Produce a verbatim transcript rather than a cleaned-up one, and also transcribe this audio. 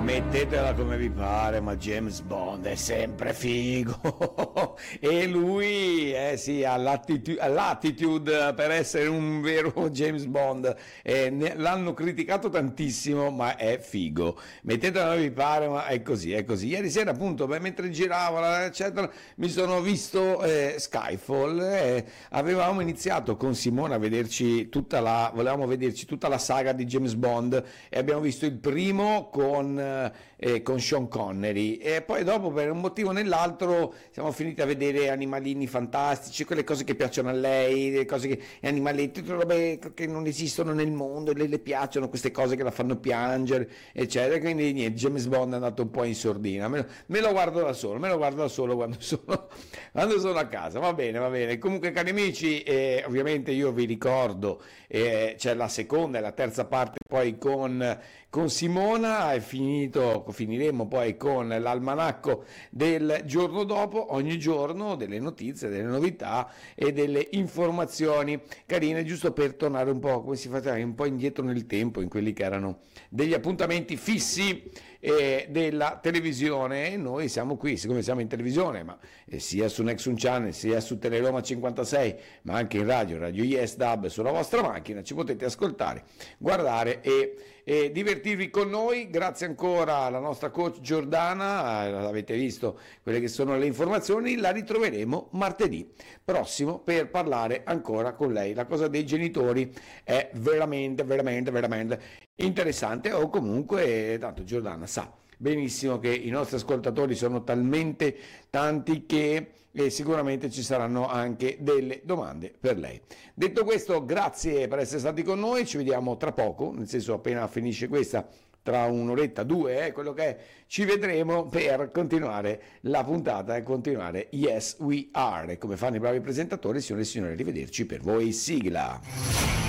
Mettetela come vi pare, ma James Bond è sempre figo. E lui, eh sì, ha l'attitu- ha l'attitude per essere un vero James Bond. Eh, ne- l'hanno criticato tantissimo, ma è figo. Mettetela come vi pare, ma è così, è così. Ieri sera, appunto, beh, mentre giravo, eccetera, mi sono visto eh, Skyfall. Eh, avevamo iniziato con Simona a vederci tutta la, volevamo vederci tutta la saga di James Bond e abbiamo visto il primo con eh, con Sean Connery e poi dopo per un motivo o nell'altro siamo finiti a vedere animalini fantastici, quelle cose che piacciono a lei, le cose che animaletti, tutte robe che non esistono nel mondo, le, le piacciono queste cose che la fanno piangere eccetera, quindi niente, James Bond è andato un po' in sordina, me lo, me lo guardo da solo, me lo guardo da solo quando sono, quando sono a casa, va bene, va bene. Comunque cari amici, eh, ovviamente io vi ricordo eh, c'è la seconda e la terza parte poi con con Simona, è finito, finiremo poi con l'almanacco del giorno dopo, ogni giorno delle notizie, delle novità e delle informazioni carine, giusto per tornare un po', come si faceva, un po' indietro nel tempo, in quelli che erano degli appuntamenti fissi eh, della televisione. E noi siamo qui, siccome siamo in televisione, ma eh, sia su Nexun Channel, sia su Teleroma cinquantasei, ma anche in radio, Radio Yes Dub sulla vostra macchina, ci potete ascoltare, guardare e e divertirvi con noi. Grazie ancora alla nostra coach Giordana, eh, avete visto quelle che sono le informazioni, la ritroveremo martedì prossimo per parlare ancora con lei. La cosa dei genitori è veramente, veramente, veramente interessante, o comunque tanto Giordana sa benissimo che i nostri ascoltatori sono talmente tanti che e sicuramente ci saranno anche delle domande per lei. Detto questo, grazie per essere stati con noi, ci vediamo tra poco, nel senso appena finisce questa, tra un'oretta, due, eh, quello che è, ci vedremo per continuare la puntata e continuare Yes We Are. E come fanno i bravi presentatori, signore e signori, arrivederci per voi, sigla.